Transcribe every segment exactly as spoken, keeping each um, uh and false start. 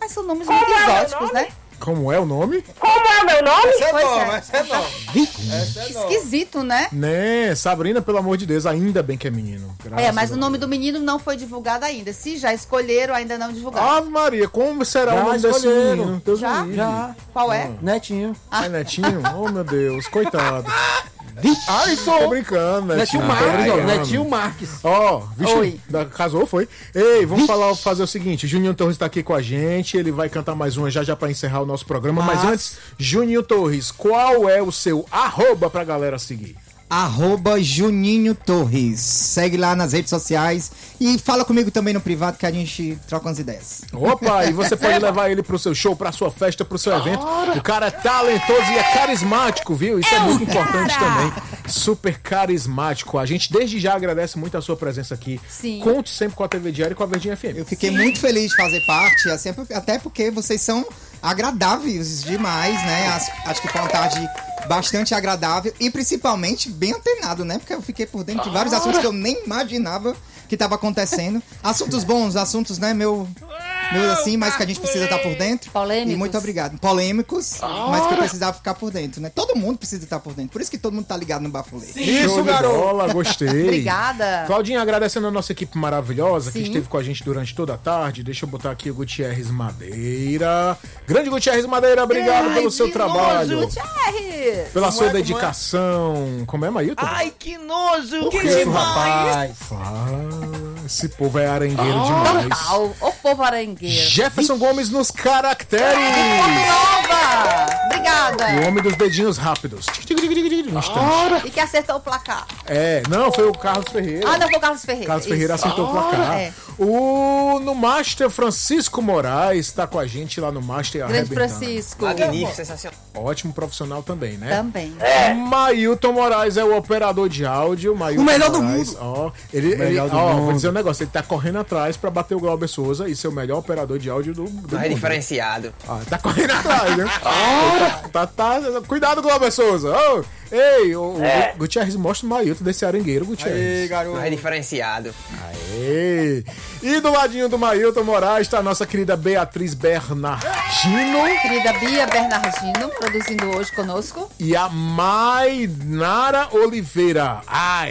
Mas são nomes muito exóticos, né? Como é o nome? Como é meu nome? Essa é Pois nova, é. essa é nova. Essa é nova. Esquisito, né? Né, Sabrina, pelo amor de Deus, ainda bem que é menino. É, mas o a nome Deus. do menino não foi divulgado ainda. Se já escolheram, ainda não divulgaram. Ave Maria, como será Já o nome desse escolheram. menino? Deus Já? me livre. Já. Qual é? Netinho. É Netinho? Oh, meu Deus, coitado. Ai, tô brincando, Netinho Netinho. Marques, ó. Tô Netinho Marques. Ó, vixe, Oi. da- casou, foi? Ei, vamos falar, fazer o seguinte, Juninho Torres tá aqui com a gente, ele vai cantar mais uma já já pra encerrar o nosso programa, mas, Mas- antes, Juninho Torres, qual é o seu arroba pra galera seguir? Arroba Juninho Torres. Segue lá nas redes sociais e fala comigo também no privado que a gente troca umas ideias. Opa, e você pode levar ele pro seu show, pra sua festa, pro seu evento. O cara é talentoso e é carismático, viu? Isso é, muito importante também. Super carismático. A gente desde já agradece muito a sua presença aqui. Sim. Conte sempre com a T V Diário e com a Verdinha F M. Eu fiquei muito feliz de fazer parte, assim, até porque vocês são agradáveis demais, né? Acho, acho que foi uma tarde bastante agradável e principalmente bem antenado, né? Porque eu fiquei por dentro de vários assuntos que eu nem imaginava que estava acontecendo. Assuntos bons, assuntos, né, meu, meu assim, mas que a gente precisa estar por dentro. Polêmicos. E muito obrigado. Polêmicos, mas que eu precisava ficar por dentro, né? Todo mundo precisa estar por dentro. Por isso que todo mundo tá ligado no Bafulê. Isso, Show de garoto. bola, Gostei. Obrigada. Claudinha, agradecendo a nossa equipe maravilhosa que Sim. esteve com a gente durante toda a tarde. Deixa eu botar aqui o Gutierrez Madeira. Grande Gutierrez Madeira, obrigado Ai, pelo seu que trabalho. nojo, Thierry. Pela sua é, como é? dedicação. Como é, Mailton? Ai, que nojo! Que Isso, demais! rapaz. Ah, esse povo é arengueiro demais. Total. O povo arengueiro. Jefferson Gomes nos caracteres. Nova. Obrigada. O homem dos dedinhos rápidos. No instante. E que acertou o placar. É, não, foi o Carlos Ferreira. Ah, não, foi o Carlos Ferreira. Carlos Ferreira Isso. acertou o placar. É. O no Master Francisco Moraes tá com a gente lá no Master Grande arrebentando. Francisco. Magnífico, sensacional. Ótimo profissional também, né? Também. Mailton Moraes é o operador de áudio. Mailton O melhor do Moraes, mundo. Ó, ele, ele, melhor do ó, mundo. vou dizer um negócio, ele tá correndo atrás pra bater o Glauber Souza e ser o melhor operador de áudio do, do É mundo. diferenciado. Ah, tá correndo atrás, né? tá, tá, tá, cuidado, Glauber Souza. Ô, ei, o, o Gutierrez mostra o Mailton desse arengueiro, Aí, Gutierrez. garoto. É diferenciado. Aê. E do ladinho do Mailton Moraes tá a nossa querida Beatriz Bernardino Querida Bia Bernardino, produzindo hoje conosco. e a Mainara Oliveira. Aê,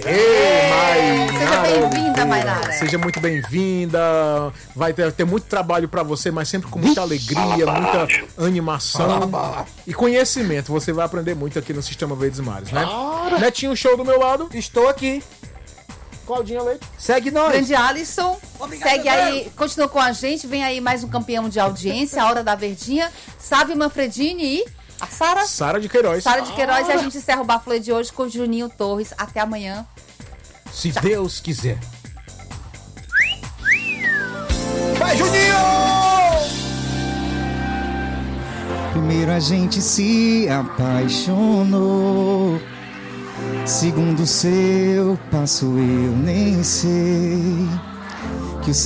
Seja Mainara bem-vinda, Oliveira. Mainara. Seja muito bem-vinda. Vai ter, ter muito trabalho pra você, mas sempre com muita alegria, muita animação e conhecimento. Você vai aprender muito aqui no Sistema Verdes Mares, né? Netinho, show do meu lado. Estou aqui. Claudinha Leite. Segue nós. Grande Alisson, segue aí, continua com a gente, vem aí mais um campeão de audiência, a Hora da Verdinha, Sávio Manfredini e a Sara, Sara de Queiroz. Sara de Queiroz, e a gente encerra o Bafulê de hoje com o Juninho Torres. Até amanhã. Se Deus quiser. Vai, Juninho! Primeiro a gente se apaixonou. Segundo seu passo eu nem sei.